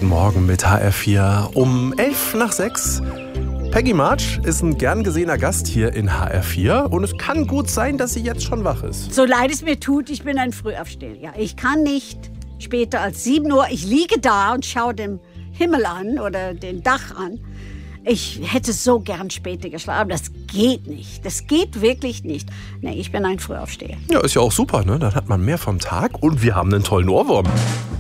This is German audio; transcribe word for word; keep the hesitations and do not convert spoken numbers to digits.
Guten Morgen mit H R vier um elf nach sechs. Peggy March ist ein gern gesehener Gast hier in H R vier und es kann gut sein, dass sie jetzt schon wach ist. So leid es mir tut, ich bin ein Frühaufsteher. Ja, ich kann nicht später als sieben Uhr. Ich liege da und schaue den Himmel an oder den Dach an. Ich hätte so gern später geschlafen. Das geht nicht. Das geht wirklich nicht. Nee, ich bin ein Frühaufsteher. Ja, ist ja auch super, ne? Dann hat man mehr vom Tag und wir haben einen tollen Ohrwurm.